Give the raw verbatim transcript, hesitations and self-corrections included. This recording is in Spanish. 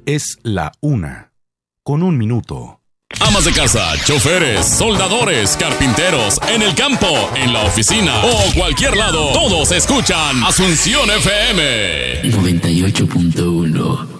Es la una, con un minuto. Amas de casa, choferes, soldadores, carpinteros, en el campo, en la oficina o cualquier lado, todos escuchan Asunción F M noventa y ocho punto uno.